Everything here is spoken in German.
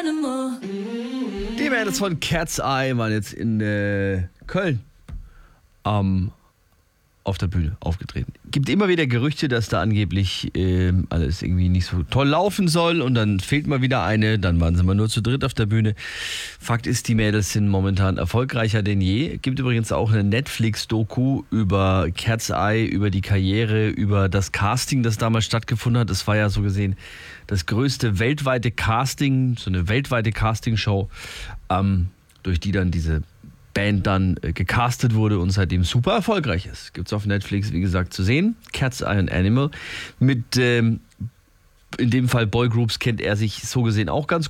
Die Mädels von Cat's Eye waren jetzt in Köln auf der Bühne aufgetreten. Gibt immer wieder Gerüchte, dass da angeblich alles irgendwie nicht so toll laufen soll und dann fehlt mal wieder eine, dann waren sie mal nur zu dritt auf der Bühne. Fakt ist, die Mädels sind momentan erfolgreicher denn je. Gibt übrigens auch eine Netflix-Doku über Cat's Eye, über die Karriere, über das Casting, das damals stattgefunden hat. Das war ja so gesehen das größte weltweite Casting, so eine weltweite Castingshow, durch die dann diese Band dann gecastet wurde und seitdem super erfolgreich ist. Gibt's auf Netflix, wie gesagt, zu sehen. Cat's Eye and Animal. Mit in dem Fall Boygroups kennt er sich so gesehen auch ganz